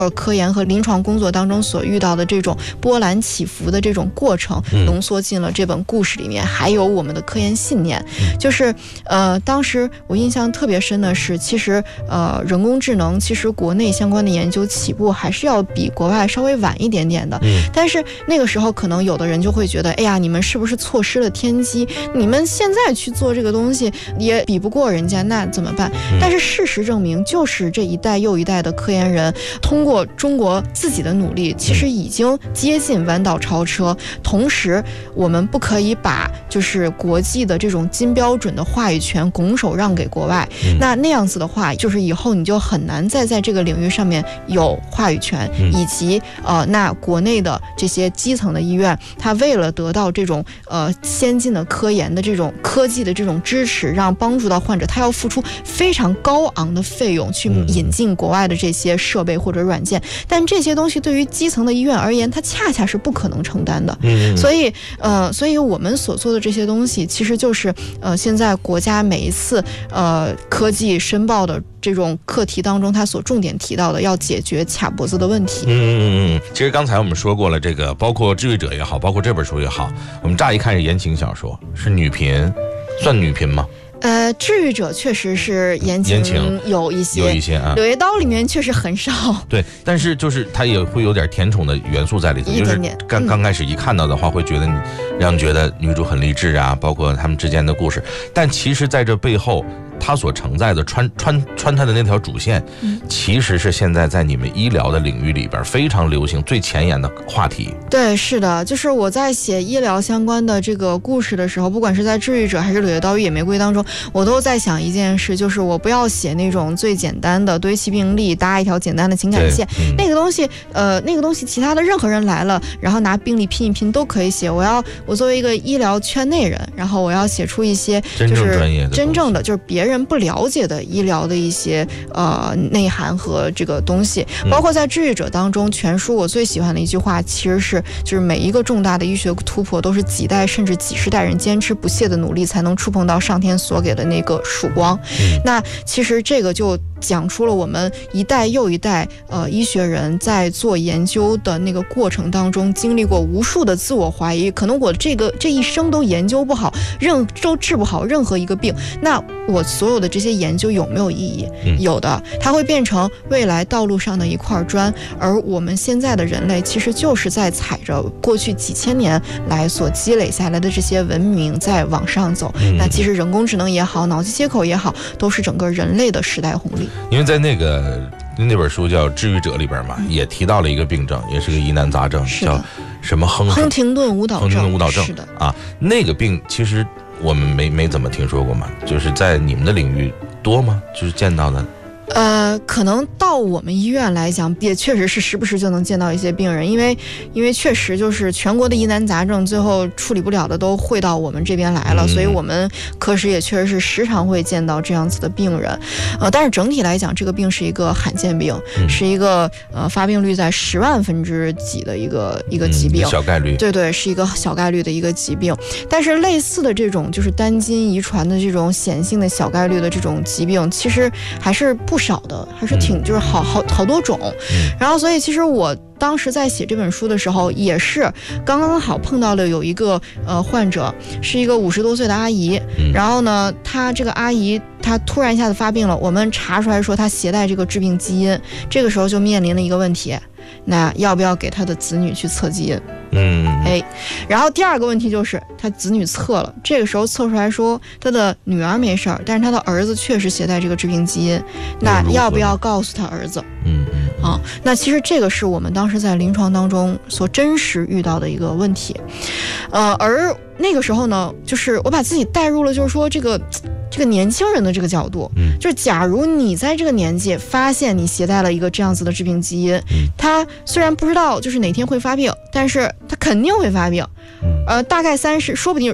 科研和临床工作当中所遇到的这种波澜起伏的这种过程浓缩进了这本故事里面，还有我们的科研信念。就是当时我印象特别深的是，其实人工智能其实国内相关的研究起步还是要比国外稍微晚一点点的，但是那个时候可能有的人就会觉得，哎呀，你们是不是错失了天机？你们现在去做这个东西也比不过人家，那怎么办？但是事实证明，就是这一代又一代的科研人通过中国自己的努力，其实已经接近弯道超车。同时，我们不可以把就是国际的这种金标准的话语权拱手让给国外。那样子的话，就是以后你就很难再在这个领域上面有话语权，以及那国内的这些基层的医院，它为了得到这种先进的科研的这种科技的这种支持，让帮助到患者，它要付出非常高昂的费用去引进国外的这些设备或者软件，但这些东西对于基层的医院而言，它恰恰是不可能承担的。所以我们所做的这些东西，其实就是现在国家每一次科技申报的这种课题当中，它所重点提到的要解决卡脖子的问题。 其实刚才我们说过了，这个包括治愈者也好，包括这本书也好，我们乍一看是言情小说，是女频，算女频吗？ 治愈者确实是言情有一些啊，柳叶刀里面确实很少。 对，但是就是它也会有点甜宠的元素在里头，就是刚开始一看到的话，会觉得让你觉得女主很励志啊，包括他们之间的故事。但其实在这背后，它所承载的穿它的那条主线，其实是现在在你们医疗的领域里边非常流行、最前沿的话题。 对，是的，就是我在写医疗相关的这个故事的时候，不管是在治愈者还是柳叶刀与野玫瑰当中，我都在想一件事，就是我不要写那种最简单的堆砌病例，搭一条简单的情感线，那个东西其他的任何人来了，然后拿病例拼一拼都可以写。我作为一个医疗圈内人，然后我要写出一些就是真正的就是别人不了解的医疗的一些内涵和这个东西。包括在治愈者当中，全书我最喜欢的一句话其实是，就是每一个重大的医学突破都是几代甚至几十代人坚持不懈的努力才能触碰到上天所给的那个曙光。那其实这个就讲出了我们一代又一代医学人在做研究的那个过程当中，经历过无数的自我怀疑，可能我这一生都研究不好，都治不好任何一个病，那我所有的这些研究有没有意义？有的，它会变成未来道路上的一块砖，而我们现在的人类其实就是在踩着过去几千年来所积累下来的这些文明在往上走。那其实人工智能也好，脑机接口也好，都是整个人类的时代红利。 因为在那本书叫《治愈者》里边嘛，也提到了一个病症，也是个疑难杂症，叫什么亨廷顿舞蹈症。是的啊，那个病其实我们没怎么听说过嘛，就是在你们的领域多吗？就是见到的。 可能到我们医院来讲，也确实是时不时就能见到一些病人，因为确实就是全国的疑难杂症，最后处理不了的都汇到我们这边来了，所以我们科室也确实是时常会见到这样子的病人。但是整体来讲，这个病是一个罕见病，是一个发病率在10万分之几的一个疾病， 小概率。 对，是一个小概率的一个疾病。但是类似的这种就是单基因遗传的这种显性的小概率的这种疾病，其实还是不少的，还是挺就是好多种。然后所以其实我当时在写这本书的时候，也是刚好碰到了有一个患者，是一个50多岁的阿姨。然后呢，她这个阿姨她突然一下子发病了，我们查出来说她携带这个致病基因，这个时候就面临了一个问题，那要不要给她的子女去测基因？然后第二个问题就是他子女测了，这个时候测出来说他的女儿没事儿，但是他的儿子确实携带这个致病基因，那要不要告诉他儿子？那其实这个是我们当时在临床当中所真实遇到的一个问题。而那个时候呢，就是我把自己带入了，就是说这个年轻人的这个角度，就是假如你在这个年纪发现你携带了一个这样子的致病基因，他虽然不知道就是哪天会发病，但是他肯定会发病。大概30，说不准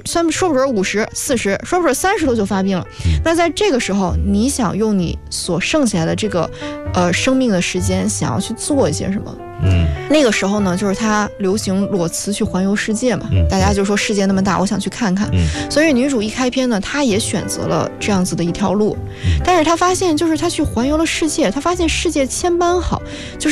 50、40，说不准30多就发病了。那在这个时候，你想用你所剩下来的这个生命的时间，想要去做一些什么？那个时候呢，就是他流行裸辞去环游世界嘛，大家就说世界那么大，我想去看看。所以女主一开篇呢，她也选择了这样子的一条路，但是她发现，就是她去环游了世界，她发现世界千般好，就是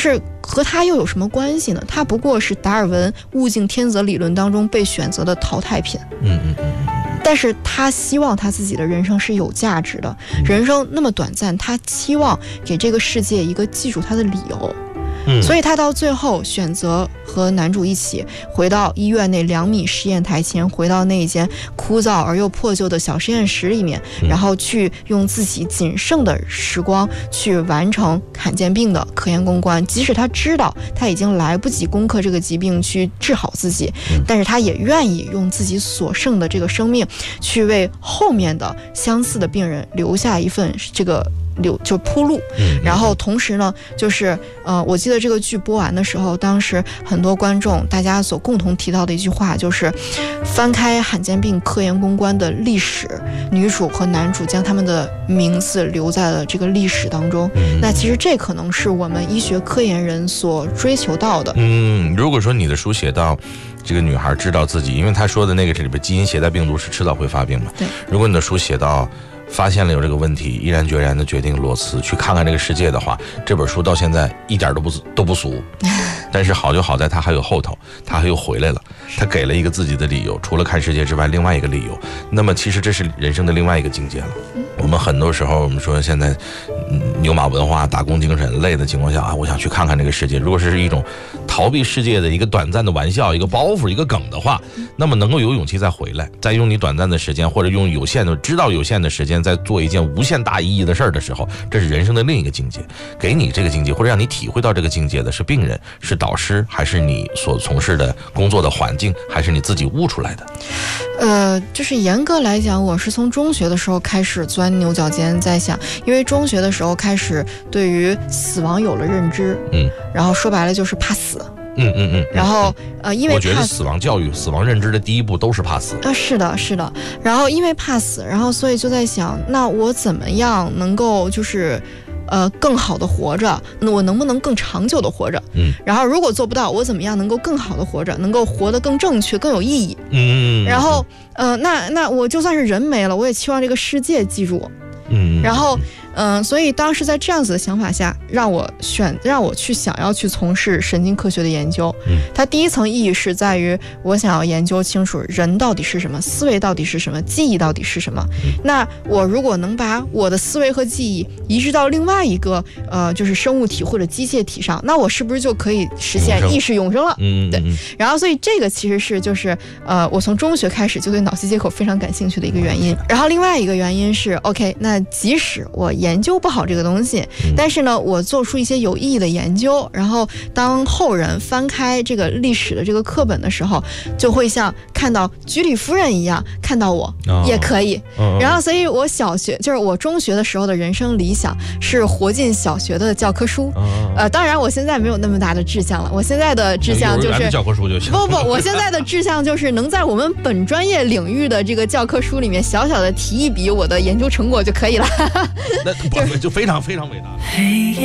和他又有什么关系呢？他不过是达尔文物竞天择理论当中被选择的淘汰品。但是他希望他自己的人生是有价值的，人生那么短暂，他期望给这个世界一个记住他的理由。所以他到最后选择和男主一起回到医院那2米实验台前，回到那一间枯燥而又破旧的小实验室里面，然后去用自己仅剩的时光去完成罕见病的科研攻关。即使他知道他已经来不及攻克这个疾病去治好自己，但是他也愿意用自己所剩的这个生命去为后面的相似的病人留下一份这个就铺路。然后同时呢，就是我记得这个剧播完的时候，当时很多观众大家所共同提到的一句话就是翻开罕见病科研攻关的历史，女主和男主将他们的名字留在了这个历史当中。那其实这可能是我们医学科研人所追求到的。 如果说你的书写到这个女孩知道自己，因为她说的那个这里边基因携带病毒是迟早会发病嘛， 对， 如果你的书写到发现了有这个问题，毅然决然的决定裸辞去看看这个世界的话，这本书到现在一点都不俗。但是好就好在他还有后头，他还又回来了，他给了一个自己的理由，除了看世界之外另外一个理由。那么其实这是人生的另外一个境界了。我们很多时候我们说现在牛马文化打工精神累的情况下我想去看看这个世界，如果是一种逃避世界的一个短暂的玩笑，一个包袱，一个梗的话，那么能够有勇气再回来，再用你短暂的时间或者用有限的时间在做一件无限大意义的事儿的时候，这是人生的另一个境界。给你这个境界或者让你体会到这个境界的是病人，是导师，还是你所从事的工作的环境，还是你自己悟出来的？ 就是严格来讲，我是从中学的时候开始钻牛角尖，在想，因为中学的时候开始对于死亡有了认知，然后说白了就是怕死。然后因为我觉得死亡教育、死亡认知的第一步都是怕死。 是的。然后因为怕死，然后所以就在想，那我怎么样能够就是更好的活着？那我能不能更长久的活着？然后如果做不到，我怎么样能够更好的活着，能够活得更正确、更有意义？然后那我就算是人没了，我也期望这个世界记住我。然后所以当时在这样子的想法下，让我去想要去从事神经科学的研究。它第一层意义是在于我想要研究清楚人到底是什么，思维到底是什么，记忆到底是什么。那我如果能把我的思维和记忆移植到另外一个就是生物体或者机械体上，那我是不是就可以实现意识永生了？对。然后所以这个其实是就是我从中学开始就对脑机接口非常感兴趣的一个原因。然后另外一个原因是 OK， 那即使我研究不好这个东西，但是呢我做出一些有意义的研究，然后当后人翻开这个历史的这个课本的时候，就会像看到居里夫人一样看到我也可以。然后所以我就是我中学的时候的人生理想是活进小学的教科书。当然我现在没有那么大的志向了，我现在的志向就是教科书就行。不， 我现在的志向就是能在我们本专业领域的这个教科书里面小小的提一笔我的研究成果就可以了。 那就非常非常伟大。